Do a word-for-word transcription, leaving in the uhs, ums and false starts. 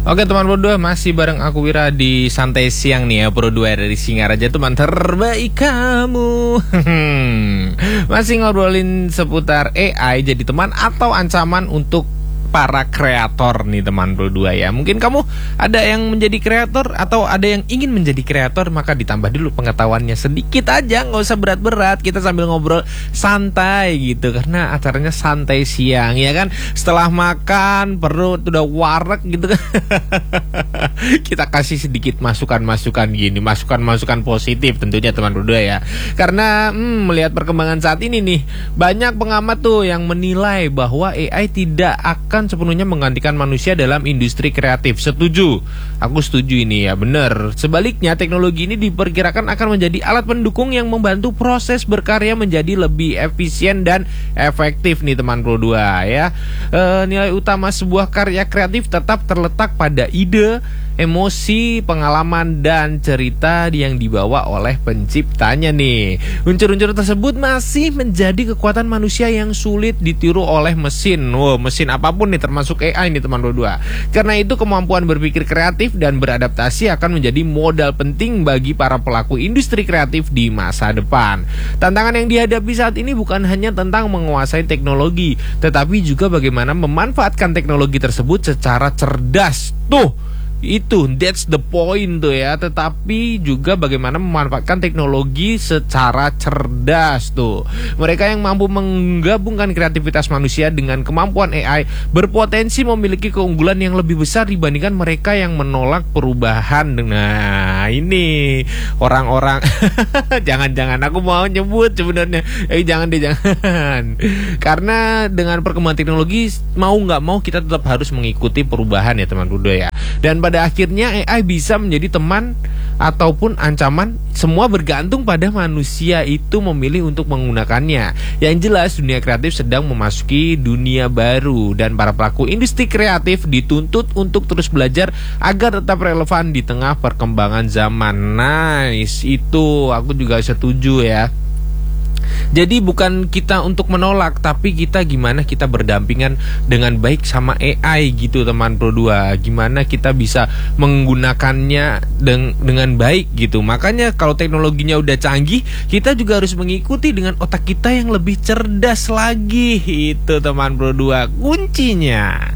Oke teman berdua, masih bareng aku Wira di Santai Siang nih ya, berdua dari Singaraja, teman terbaik kamu. Masih ngobrolin seputar A I jadi teman atau ancaman untuk para kreator nih teman berdua ya. Mungkin kamu ada yang menjadi kreator atau ada yang ingin menjadi kreator, maka ditambah dulu pengetahuannya sedikit aja, nggak usah berat-berat. Kita sambil ngobrol santai gitu, karena acaranya Santai Siang ya kan. Setelah makan perut udah warek gitu kan. Kita kasih sedikit masukan-masukan gini, masukan-masukan positif tentunya teman berdua ya. Karena hmm, melihat perkembangan saat ini nih, banyak pengamat tuh yang menilai bahwa A I tidak akan sepenuhnya menggantikan manusia dalam industri kreatif. Setuju, aku setuju ini ya, bener. Sebaliknya teknologi ini diperkirakan akan menjadi alat pendukung yang membantu proses berkarya menjadi lebih efisien dan efektif nih teman berdua ya. E, nilai utama sebuah karya kreatif tetap terletak pada ide, emosi, pengalaman, dan cerita yang dibawa oleh penciptanya nih. Unsur-unsur tersebut masih menjadi kekuatan manusia yang sulit ditiru oleh mesin. Wow, mesin apapun nih, termasuk A I nih teman berdua. Karena itu kemampuan berpikir kreatif dan beradaptasi akan menjadi modal penting bagi para pelaku industri kreatif di masa depan. Tantangan yang dihadapi saat ini bukan hanya tentang menguasai teknologi, tetapi juga bagaimana memanfaatkan teknologi tersebut secara cerdas. Tuh, itu that's the point tuh ya. Tetapi juga bagaimana memanfaatkan teknologi secara cerdas tuh. Mereka yang mampu menggabungkan kreativitas manusia dengan kemampuan A I berpotensi memiliki keunggulan yang lebih besar dibandingkan mereka yang menolak perubahan. Nah ini orang-orang jangan-jangan aku mau nyebut sebenarnya, eh jangan deh jangan. Karena dengan perkembangan teknologi, mau nggak mau kita tetap harus mengikuti perubahan ya teman berdua ya. Dan pada akhirnya A I bisa menjadi teman ataupun ancaman, semua bergantung pada manusia itu memilih untuk menggunakannya. Yang jelas dunia kreatif sedang memasuki dunia baru dan para pelaku industri kreatif dituntut untuk terus belajar agar tetap relevan di tengah perkembangan zaman. Nice, itu aku juga setuju ya. Jadi bukan kita untuk menolak, tapi kita gimana kita berdampingan dengan baik sama A I gitu teman berdua. Gimana kita bisa menggunakannya deng- dengan baik gitu. Makanya kalau teknologinya udah canggih, kita juga harus mengikuti dengan otak kita yang lebih cerdas lagi. Itu teman berdua kuncinya.